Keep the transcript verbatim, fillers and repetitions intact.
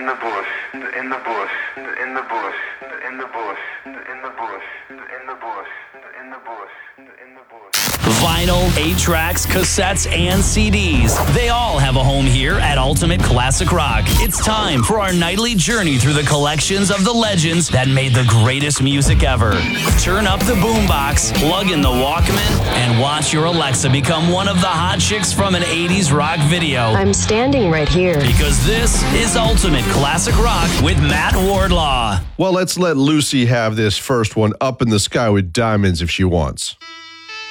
the bush, in the bush, in the bush, in the bush, in the bush, in the bush, in the bush, in the bush. Vinyl, eight tracks, cassettes, and C Ds. They all have a home here at Ultimate Classic Rock. It's time for our nightly journey through the collections of the legends that made the greatest music ever. Turn up the boombox, plug in the Walkman, and watch your Alexa become one of the hot chicks from an eighties rock video. I'm standing right here. Because this is Ultimate Classic Rock with Matt Wardlaw. Well, let's let Lucy have this first one, Up in the Sky with Diamonds, if she wants.